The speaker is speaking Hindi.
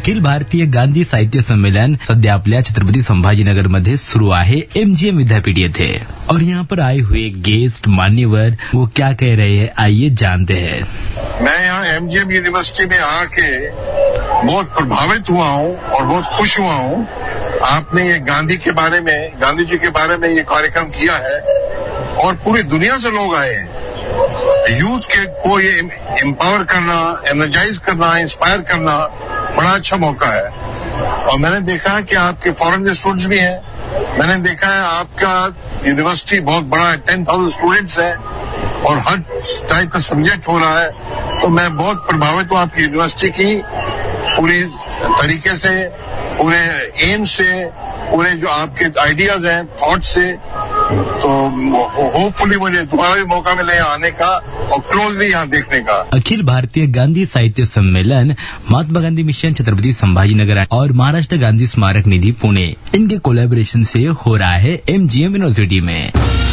अखिल भारतीय गांधी साहित्य संमेलन सध्या आपल्या छत्रपती संभाजीनगर मध्ये सुरू आहे MGM विद्यापीठ येथे। और यहाँ पर आए हुए गेस्ट मान्यवर वो क्या कह रहे हैं, आइए जानते हैं। मैं यहाँ MGM यूनिवर्सिटी में आके बहुत प्रभावित हुआ हूँ और बहुत खुश हुआ हूँ। आपने ये गांधी जी के बारे में ये कार्यक्रम किया है और पूरी दुनिया से लोग आए हैं। यूथ को ये एम्पावर करना, एनर्जाइज करना, इंस्पायर करना बड़ा अच्छा मौका है। और मैंने देखा कि आपके फॉरेन के स्टूडेंट्स भी हैं। मैंने देखा है आपका यूनिवर्सिटी बहुत बड़ा है, 10,000 स्टूडेंट्स हैं और हर टाइप का सब्जेक्ट हो रहा है। तो मैं बहुत प्रभावित हूँ आपकी यूनिवर्सिटी की पूरी तरीके से, पूरे एम से, पूरे जो आपके आइडियाज हैं, थॉट से। तो होपफुली मुझे दोबारा भी मौका मिले यहाँ आने का और क्लोजली यहाँ देखने का। अखिल भारतीय गांधी साहित्य सम्मेलन महात्मा गांधी मिशन छत्रपति संभाजीनगर और महाराष्ट्र गांधी स्मारक निधि पुणे इनके कोलैबोरेशन से हो रहा है MGM यूनिवर्सिटी में।